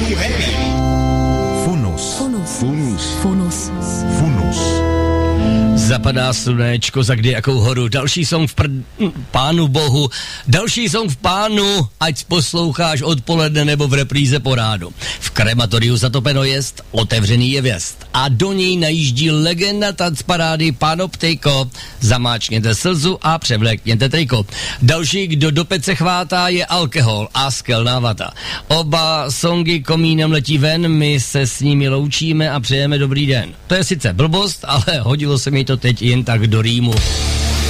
Rádiu Happy. Funus. Zapadá slunečko, za kdy jakou horu. Další song Pánu Bohu. Další song v Pánu, ať posloucháš odpoledne nebo v repríze po rádu. V krematoriu zatopeno jest, otevřený je věst. A do něj najíždí legenda tancparády Panoptiko. Zamáčkněte slzu a převlékněte triko. Další, kdo do pece chvátá, je alkohol a skelná vata. Oba songy komínem letí ven, my se s nimi loučíme a přejeme dobrý den. To je sice blbost, ale hodilo se mi to teď jen tak do rýmu.